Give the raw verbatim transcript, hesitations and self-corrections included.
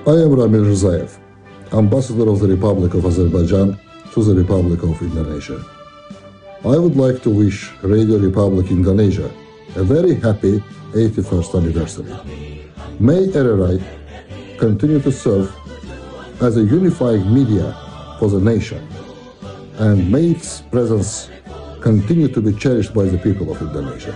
I am Ramil Rzaev, Ambassador of the Republic of Azerbaijan to the Republic of Indonesia. I would like to wish Radio Republic Indonesia a very happy eighty-first anniversary. May R R I continue to serve as a unifying media for the nation, and may its presence continue to be cherished by the people of Indonesia.